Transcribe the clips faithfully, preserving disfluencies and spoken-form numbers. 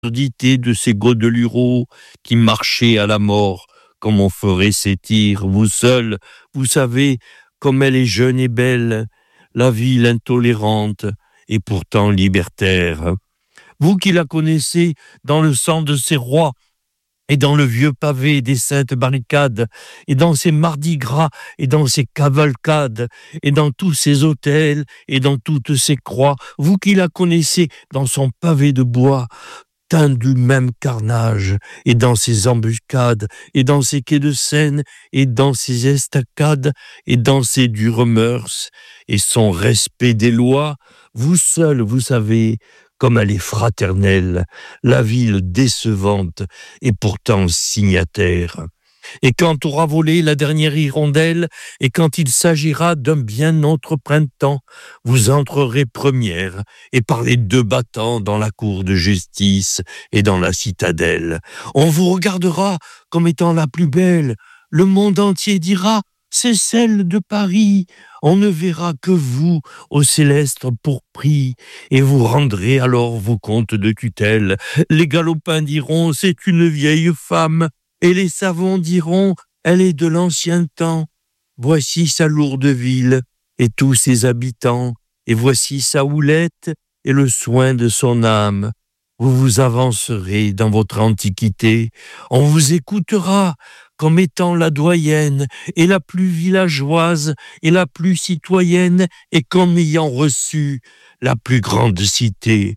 l'absurdité de ces godelureaux qui marchaient à la mort, comme on ferait ces tirs. Vous seul, vous savez, comme elle est jeune et belle, la ville intolérante et pourtant libertaire. Vous qui la connaissez dans le sang de ses rois, et dans le vieux pavé des saintes barricades, et dans ses mardis gras, et dans ses cavalcades, et dans tous ses hôtels, et dans toutes ses croix, vous qui la connaissez dans son pavé de bois, teint du même carnage, et dans ses embuscades, et dans ses quais de Seine, et dans ses estacades, et dans ses dures mœurs, et son respect des lois, vous seul, vous savez, comme elle est fraternelle, la ville décevante et pourtant signataire. Et quand aura volé la dernière hirondelle, et quand il s'agira d'un bien autre printemps, vous entrerez première, et par les deux battants dans la cour de justice et dans la citadelle. On vous regardera comme étant la plus belle, le monde entier dira « c'est celle de Paris ». On ne verra que vous, au céleste pourpris, et vous rendrez alors vos comptes de tutelle. Les galopins diront, c'est une vieille femme, et les savants diront, elle est de l'ancien temps. Voici sa lourde ville, et tous ses habitants, et voici sa houlette, et le soin de son âme. Vous vous avancerez dans votre antiquité, on vous écoutera, comme étant la doyenne et la plus villageoise et la plus citoyenne et comme ayant reçu la plus grande cité.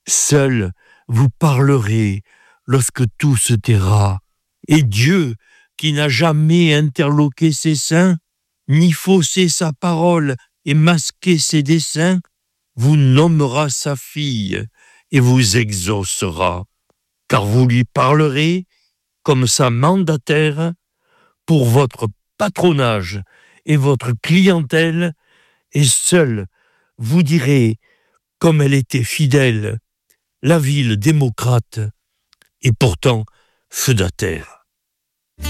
Seul vous parlerez lorsque tout se taira. Et Dieu, qui n'a jamais interloqué ses seins, ni faussé sa parole et masqué ses desseins, vous nommera sa fille et vous exaucera, car vous lui parlerez comme sa mandataire, pour votre patronage et votre clientèle, et seul vous direz, comme elle était fidèle, la ville démocrate, et pourtant feudataire.